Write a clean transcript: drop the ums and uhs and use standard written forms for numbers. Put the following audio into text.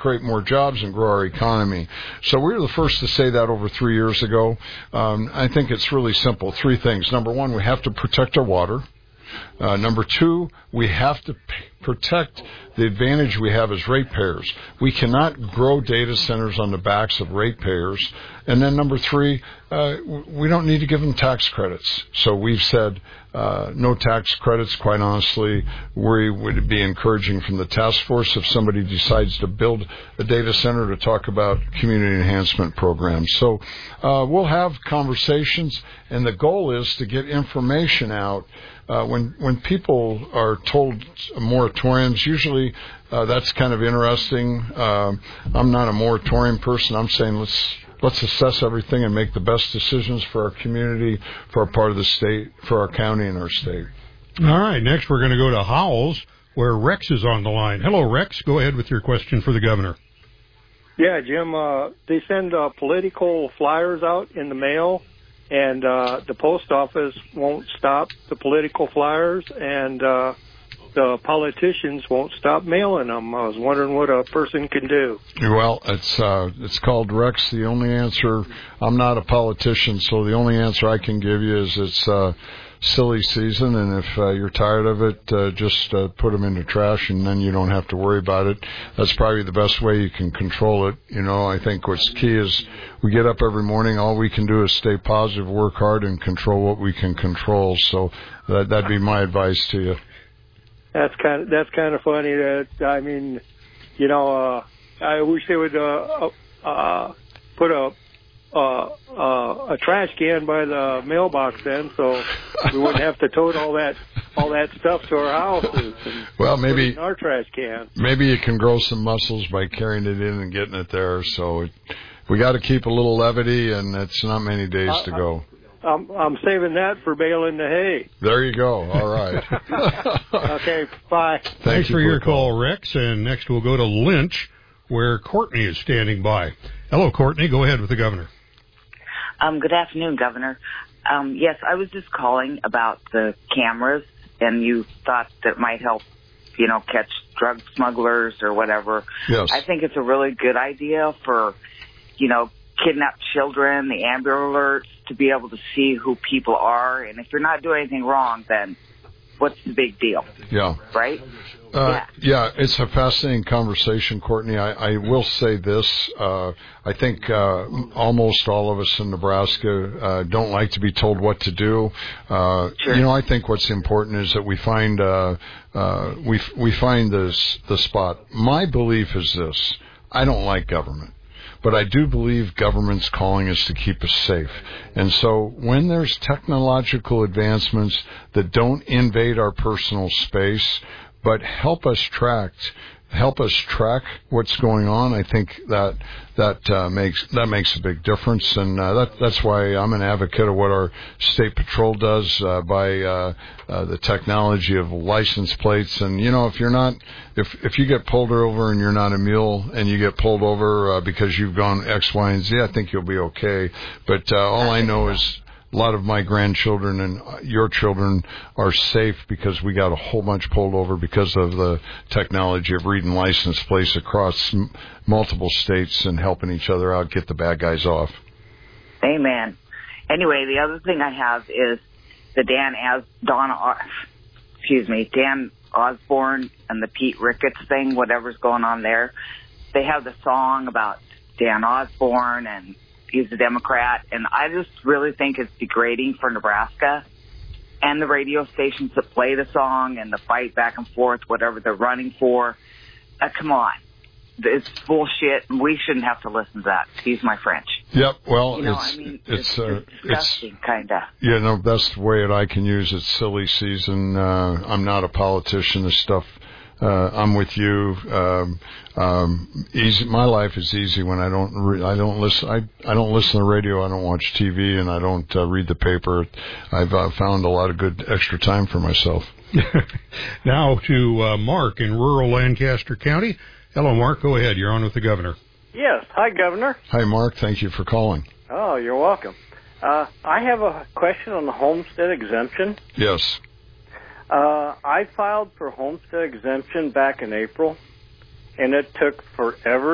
create more jobs and grow our economy. So we were the first to say that over 3 years ago. I think it's really simple. 3 things. Number one, we have to protect our water. Number 2, we have to protect the advantage we have as ratepayers. We cannot grow data centers on the backs of ratepayers. And then number 3, we don't need to give them tax credits. So we've said no tax credits. Quite honestly, we would be encouraging from the task force if somebody decides to build a data center to talk about community enhancement programs. So we'll have conversations, and the goal is to get information out. When people are told moratoriums, usually that's kind of interesting. I'm not a moratorium person. I'm saying let's assess everything and make the best decisions for our community, for our part of the state, for our county and our state. All right. Next, we're going to go to Howells, where Rex is on the line. Hello, Rex. Go ahead with your question for the governor. Yeah, Jim. They send political flyers out in the mail. And the post office won't stop the political flyers, and the politicians won't stop mailing them. I was wondering what a person can do. Well, it's called Rex. The only answer, I'm not a politician, so the only answer I can give you is it's silly season, and if you're tired of it, just put them in the trash, and then you don't have to worry about it. That's probably the best way you can control it. You know, I think what's key is we get up every morning. All we can do is stay positive, work hard, and control what we can control. So that'd be my advice to you. That's kind of funny. I mean, you know, I wish they would put a trash can by the mailbox then, so we wouldn't have to tote all that stuff to our houses. Well, maybe in our trash can. Maybe you can grow some muscles by carrying it in and getting it there. So we got to keep a little levity, and it's not many days to go. I'm saving that for baling the hay. There you go. All right. Okay, bye. Thanks for your call, Rex. And next we'll go to Lynch, where Courtney is standing by. Hello, Courtney. Go ahead with the governor. Good afternoon, Governor. Yes, I was just calling about the cameras, and you thought that might help, you know, catch drug smugglers or whatever. Yes. I think it's a really good idea for, you know, kidnapped children, the Amber Alerts, to be able to see who people are. And if you're not doing anything wrong, then what's the big deal? Yeah. Right? Yeah, it's a fascinating conversation, Courtney. I will say this. I think almost all of us in Nebraska don't like to be told what to do. Sure. You know, I think what's important is that we find we find the spot. My belief is this. I don't like government. But I do believe government's calling us to keep us safe. And so when there's technological advancements that don't invade our personal space, but help us track what's going on, I think that makes a big difference, and that's why I'm an advocate of what our state patrol does by the technology of license plates. And you know, if you get pulled over and you're not a mule, and you get pulled over because you've gone X, Y, and Z, I think you'll be okay. But all I know is a lot of my grandchildren and your children are safe because we got a whole bunch pulled over because of the technology of reading license plates across multiple states and helping each other out, get the bad guys off. Amen. Anyway, the other thing I have is the Dan Osborne and the Pete Ricketts thing, whatever's going on there. They have the song about Dan Osborne, and he's a Democrat, and I just really think it's degrading for Nebraska and the radio stations that play the song and the fight back and forth, whatever they're running for. Come on. It's bullshit, and we shouldn't have to listen to that. Excuse my French. Yep, well, you know, it's disgusting, kind of. Yeah, no, that's the way I can use it. Silly season. I'm not a politician. This stuff, I'm with you. Easy. My life is easy when I don't listen. I don't listen to the radio. I don't watch TV, and I don't read the paper. I've found a lot of good extra time for myself. Now to Mark in rural Lancaster County. Hello, Mark. Go ahead. You're on with the governor. Yes. Hi, Governor. Hi, Mark. Thank you for calling. Oh, you're welcome. I have a question on the homestead exemption. Yes. I filed for homestead exemption back in April, and it took forever